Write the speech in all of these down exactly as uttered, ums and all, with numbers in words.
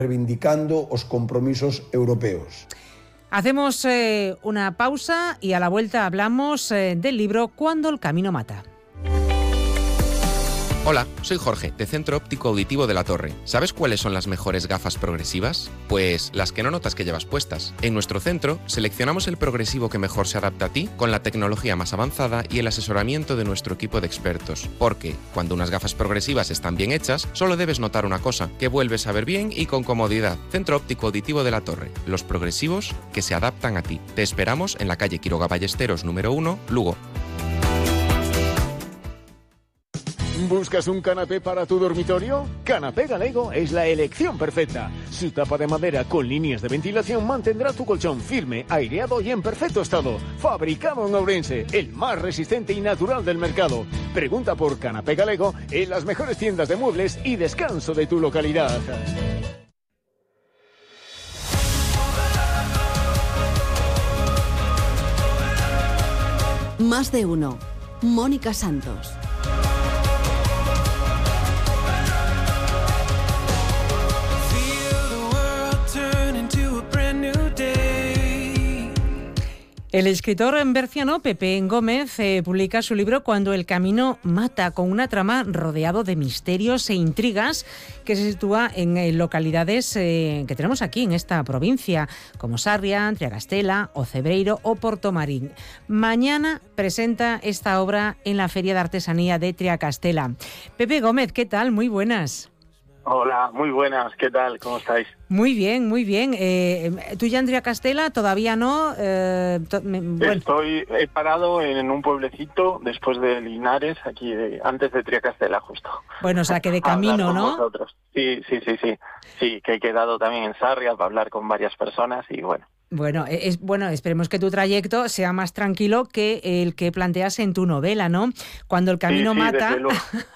reivindicando os compromisos europeos. Hacemos eh, una pausa y a la vuelta hablamos eh, del libro Cuando el camino mata. Hola, soy Jorge, de Centro Óptico Auditivo de La Torre. ¿Sabes cuáles son las mejores gafas progresivas? Pues las que no notas que llevas puestas. En nuestro centro seleccionamos el progresivo que mejor se adapta a ti, con la tecnología más avanzada y el asesoramiento de nuestro equipo de expertos. Porque cuando unas gafas progresivas están bien hechas, solo debes notar una cosa, que vuelves a ver bien y con comodidad. Centro Óptico Auditivo de La Torre. Los progresivos que se adaptan a ti. Te esperamos en la calle Quiroga Ballesteros número uno, Lugo. ¿Buscas un canapé para tu dormitorio? Canapé Galego es la elección perfecta. Su tapa de madera con líneas de ventilación mantendrá tu colchón firme, aireado y en perfecto estado. Fabricado en Ourense, el más resistente y natural del mercado. Pregunta por Canapé Galego en las mejores tiendas de muebles y descanso de tu localidad. Más de uno. Mónica Santos. El escritor berciano Pepe Gómez eh, publica su libro Cuando el camino mata, con una trama rodeado de misterios e intrigas que se sitúa en eh, localidades eh, que tenemos aquí en esta provincia, como Sarria, Triacastela, Ocebreiro o Portomarín. Mañana presenta esta obra en la Feria de Artesanía de Triacastela. Pepe Gómez, ¿qué tal? Muy buenas. Hola, muy buenas, ¿qué tal? ¿Cómo estáis? Muy bien, muy bien. Eh, ¿Tú ya en Triacastela? ¿Todavía no? Eh, to- me- bueno. Estoy, he parado en un pueblecito después de Linares, aquí de, antes de Triacastela, justo. Bueno, o sea, que de A hablar camino, con ¿no? vosotros. Sí, sí, sí, sí. Sí, que he quedado también en Sarria para hablar con varias personas y bueno. Bueno, es, bueno, esperemos que tu trayecto sea más tranquilo que el que planteas en tu novela, ¿no? Cuando el camino Sí, sí, mata. desde luego.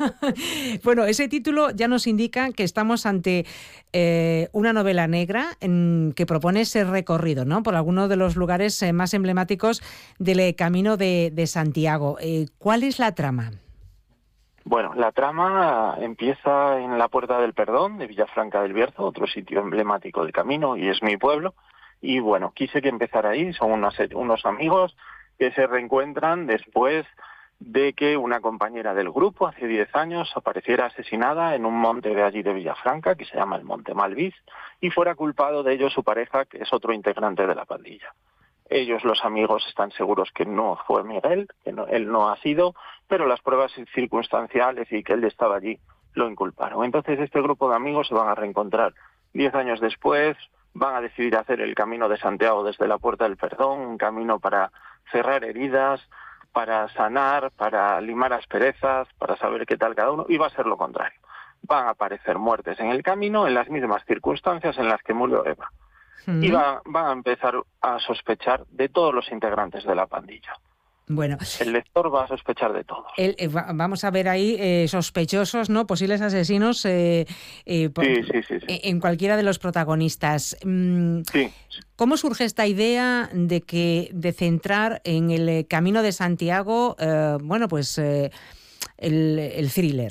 Bueno, ese título ya nos indica que estamos ante eh, una novela negra en, que propone ese recorrido, ¿no? Por algunos de los lugares eh, más emblemáticos del eh, Camino de, de Santiago. Eh, ¿Cuál es la trama? Bueno, la trama empieza en la Puerta del Perdón de Villafranca del Bierzo, otro sitio emblemático del camino, y es mi pueblo. Y bueno, quise que empezara ahí, son unos, unos amigos que se reencuentran después de que una compañera del grupo hace diez años apareciera asesinada en un monte de allí de Villafranca, que se llama el Monte Malvis, y fuera culpado de ello su pareja, que es otro integrante de la pandilla. Ellos, los amigos, están seguros que no fue Miguel, que no, él no ha sido, pero las pruebas circunstanciales y que él estaba allí lo inculparon. Entonces este grupo de amigos se van a reencontrar diez años después, van a decidir hacer el Camino de Santiago desde la Puerta del Perdón, un camino para cerrar heridas, para sanar, para limar asperezas, para saber qué tal cada uno, y va a ser lo contrario. Van a aparecer muertes en el camino en las mismas circunstancias en las que murió Eva. Mm. Y va, van a empezar a sospechar de todos los integrantes de la pandilla. Bueno, el lector va a sospechar de todos. El, eh, va, vamos a ver ahí eh, sospechosos, ¿no? Posibles asesinos eh, eh, por, sí, sí, sí, sí. en cualquiera de los protagonistas. Mm, sí. ¿Cómo surge esta idea de que de centrar en el Camino de Santiago, eh, bueno, pues eh, el, el thriller?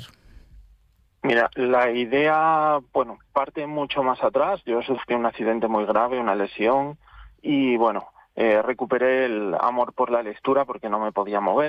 Mira, la idea, bueno, parte mucho más atrás. Yo sufrí un accidente muy grave, una lesión, y bueno, Eh, recuperé el amor por la lectura porque no me podía mover.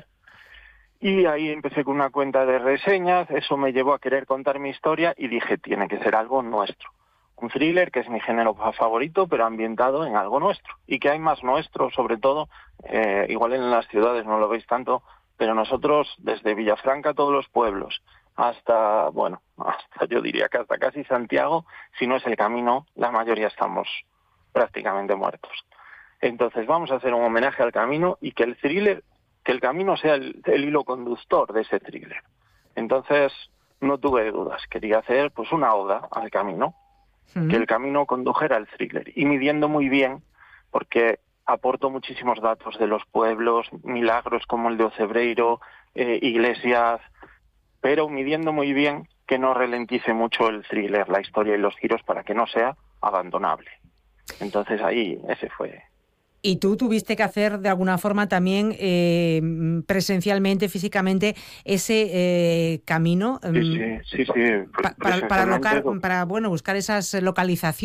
Y ahí empecé con una cuenta de reseñas, eso me llevó a querer contar mi historia y dije, tiene que ser algo nuestro. Un thriller que es mi género favorito, pero ambientado en algo nuestro. Y que hay más nuestro, sobre todo, eh, igual en las ciudades no lo veis tanto, pero nosotros desde Villafranca, todos los pueblos, hasta, bueno, hasta yo diría que hasta casi Santiago, si no es el camino, la mayoría estamos prácticamente muertos. Entonces vamos a hacer un homenaje al camino y que el thriller, que el camino sea el, el hilo conductor de ese thriller. Entonces no tuve dudas, quería hacer pues una oda al camino, uh-huh. que el camino condujera al thriller y midiendo muy bien, porque aporto muchísimos datos de los pueblos, milagros como el de Ocebreiro, eh, iglesias, pero midiendo muy bien que no ralentice mucho el thriller, la historia y los giros para que no sea abandonable. Entonces ahí ese fue Y tú tuviste que hacer de alguna forma también eh, presencialmente, físicamente, ese eh, camino Sí, sí, sí. sí. Pa, para, para, local, para bueno, buscar esas localizaciones.